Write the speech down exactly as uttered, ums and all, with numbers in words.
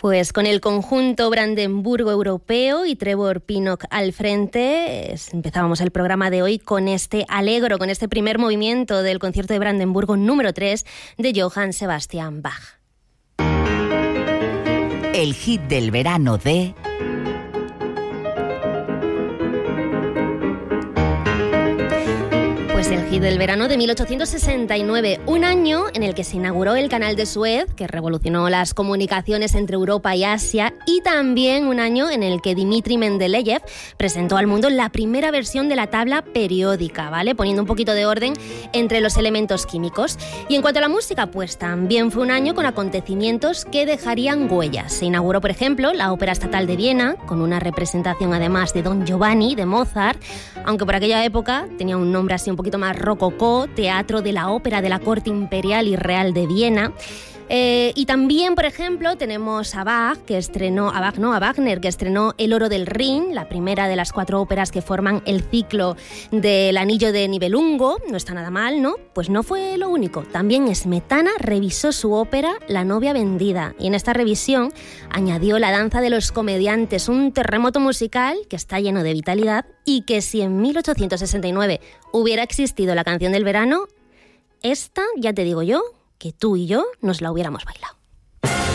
Pues con el conjunto Brandenburgo Europeo y Trevor Pinnock al frente, empezábamos el programa de hoy con este Allegro, con este primer movimiento del concierto de Brandenburgo número tres de Johann Sebastian Bach. El hit del verano de... Pues el hit del verano de mil ochocientos sesenta y nueve, un año en el que se inauguró el Canal de Suez, que revolucionó las comunicaciones entre Europa y Asia, y también un año en el que Dmitri Mendeleev presentó al mundo la primera versión de la tabla periódica, ¿vale? Poniendo un poquito de orden entre los elementos químicos. Y en cuanto a la música, pues también fue un año con acontecimientos que dejarían huellas. Se inauguró, por ejemplo, la Ópera Estatal de Viena, con una representación además de Don Giovanni, de Mozart, aunque por aquella época tenía un nombre así un poquito más rococó, Teatro de la Ópera de la Corte Imperial y Real de Viena. Eh, y también, por ejemplo, tenemos a Bach, que estrenó, a Bach, no, a Wagner, que estrenó El Oro del Rin, la primera de las cuatro óperas que forman el ciclo del Anillo de Nibelungo. No está nada mal, ¿no? Pues no fue lo único. También Smetana revisó su ópera La novia vendida, y en esta revisión añadió La danza de los comediantes, un terremoto musical que está lleno de vitalidad y que si en mil ochocientos sesenta y nueve hubiera existido la canción del verano, esta, ya te digo yo, que tú y yo nos la hubiéramos bailado.